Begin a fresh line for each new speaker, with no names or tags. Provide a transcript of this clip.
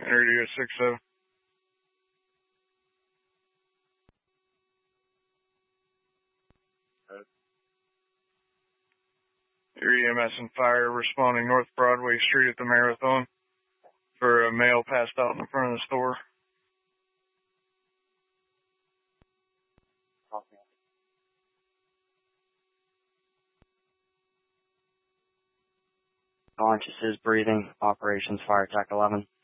Radio 60. Your EMS and fire responding North Broadway Street at the Marathon for a male passed out in front of the store.
Conscious is breathing. Operations Fire Tech 11.